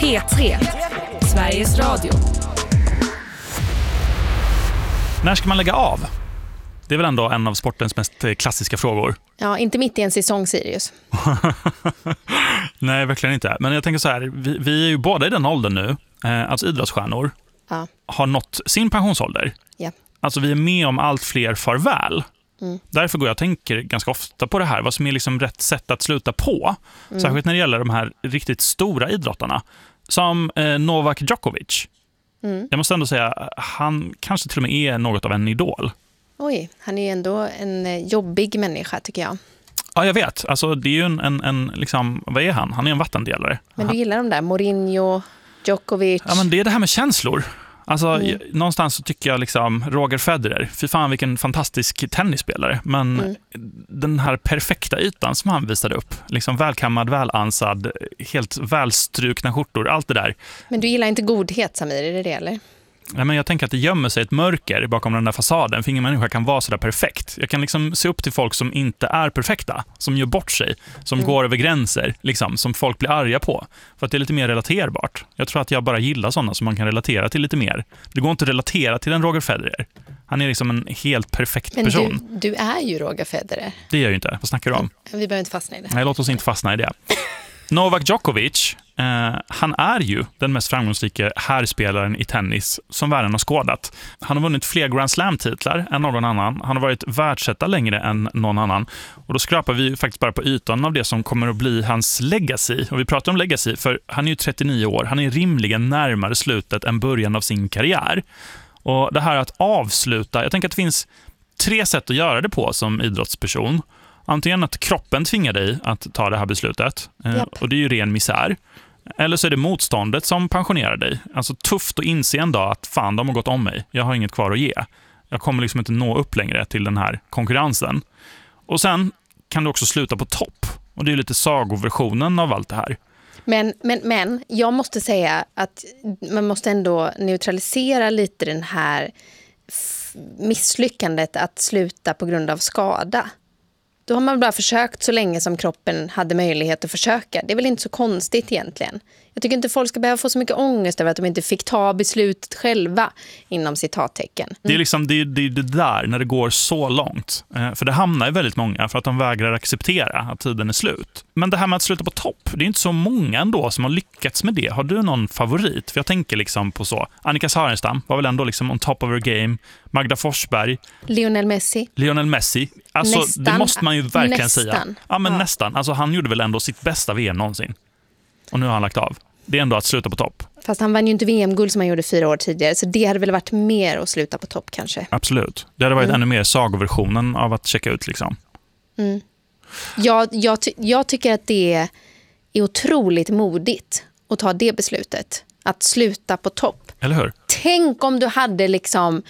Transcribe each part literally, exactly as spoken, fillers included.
P tre, Sveriges Radio. När ska man lägga av? Det är väl ändå en av sportens mest klassiska frågor. Ja, inte mitt i en säsong, Sirius. Nej, verkligen inte. Men jag tänker så här, vi, vi är ju båda i den åldern nu, eh, alltså idrottsstjärnor, ja. har nått sin pensionsålder. Ja. Alltså vi är med om allt fler farväl. Mm. Därför går jag och tänker ganska ofta på det här, vad som är liksom rätt sätt att sluta på. Mm. Särskilt när det gäller de här riktigt stora idrottarna. Som eh, Novak Djokovic. Mm. Jag måste ändå säga, han kanske till och med är något av en idol. Oj, han är ju ändå en jobbig människa, tycker jag. Ja, jag vet. Alltså, det är ju en, en, en liksom, vad är han? Han är en vattendelare. Men du gillar de där, Mourinho, Djokovic. Ja, men det är det här med känslor. Alltså, mm. någonstans så tycker jag liksom Roger Federer, fy fan vilken fantastisk tennisspelare. Men mm. den här perfekta ytan som han visade upp, liksom välkammad, välansad, helt välstrukna skjortor, allt det där. Men du gillar inte godhet, Samir, är det det eller? Nej, men jag tänker att det gömmer sig ett mörker bakom den där fasaden. För ingen människa kan vara så där perfekt. Jag kan liksom se upp till folk som inte är perfekta, som gör bort sig, som mm. går över gränser, liksom, som folk blir arga på. För att det är lite mer relaterbart. Jag tror att jag bara gillar sådana som man kan relatera till lite mer. Det går inte att relatera till en Roger Federer. Han är liksom en helt perfekt men person. Men du, du är ju Roger Federer. Det gör jag ju inte. Vad snackar du om? Vi behöver inte fastna i det. Nej, låt oss inte fastna i det. Novak Djokovic, eh, han är ju den mest framgångsrika herrspelaren i tennis som världen har skådat. Han har vunnit fler Grand Slam-titlar än någon annan. Han har varit världsetta längre än någon annan. Och då skrapar vi faktiskt bara på ytan av det som kommer att bli hans legacy. Och vi pratar om legacy för han är ju trettionio år. Han är rimligen närmare slutet än början av sin karriär. Och det här att avsluta, jag tänker att det finns tre sätt att göra det på som idrottsperson. Antingen att kroppen tvingar dig att ta det här beslutet. Yep. Och det är ju ren misär. Eller så är det motståndet som pensionerar dig. Alltså tufft att inse en dag att fan, de har gått om mig. Jag har inget kvar att ge. Jag kommer liksom inte nå upp längre till den här konkurrensen. Och sen kan du också sluta på topp. Och det är lite sagoversionen av allt det här. Men, men, men jag måste säga att man måste ändå neutralisera lite den här f- misslyckandet att sluta på grund av skada. Då har man bara försökt så länge som kroppen hade möjlighet att försöka. Det är väl inte så konstigt egentligen. Jag tycker inte folk ska behöva få så mycket ångest över att de inte fick ta beslutet själva inom citattecken. Mm. Det är liksom det, det, det där när det går så långt. Eh, för det hamnar ju väldigt många för att de vägrar acceptera att tiden är slut. Men det här med att sluta på topp, det är inte så många ändå som har lyckats med det. Har du någon favorit? För jag tänker liksom på så. Annika Sarenstam var väl ändå liksom on top of her game. Magda Forsberg. Lionel Messi. Lionel Messi. Alltså nästan, det måste man ju verkligen nästan. säga. Ja, men ja. nästan. Alltså han gjorde väl ändå sitt bästa V M någonsin. Och nu har han lagt av. Det är ändå att sluta på topp. Fast han vann ju inte V M-guld som han gjorde fyra år tidigare. Så det hade väl varit mer att sluta på topp kanske. Absolut. Det hade varit mm. ännu mer sagoversionen av att checka ut liksom. Mm. Jag, jag, ty- jag tycker att det är otroligt modigt att ta det beslutet. Att sluta på topp. Eller hur? Tänk om du hade liksom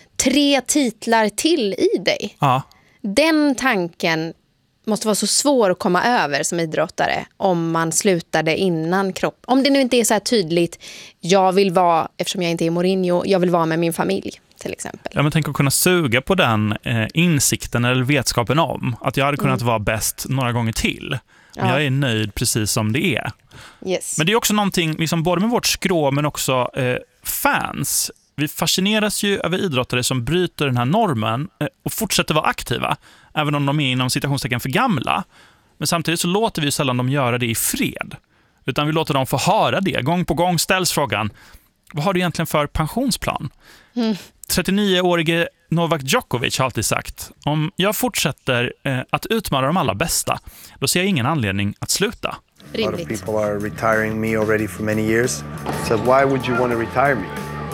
tre titlar till i dig. Ja. Den tanken måste vara så svår att komma över som idrottare om man slutade innan kropp. Om det nu inte är så här tydligt, jag vill vara, eftersom jag inte är Mourinho, jag vill vara med min familj till exempel. Ja, men tänk att kunna suga på den eh, insikten eller vetskapen om att jag hade kunnat mm. vara bäst några gånger till. Men ja. jag är nöjd precis som det är. Yes. Men det är också någonting, liksom, både med vårt skrå men också eh, fans. Vi fascineras ju över idrottare som bryter den här normen eh, och fortsätter vara aktiva. Även om de är inom citationstecken för gamla. Men samtidigt så låter vi ju sällan dem göra det i fred. Utan vi låter dem få höra det. Gång på gång ställs frågan, vad har du egentligen för pensionsplan? Mm. trettionio-årige Novak Djokovic har alltid sagt, om jag fortsätter eh, att utmana de allra bästa, då ser jag ingen anledning att sluta. A lot of people are retiring me already for many years. So why would you want to retire me?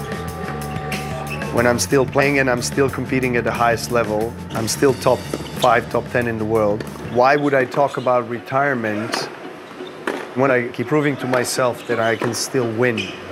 When I'm still playing and I'm still competing at the highest level, I'm still top five, top ten in the world. Why would I talk about retirement when I keep proving to myself that I can still win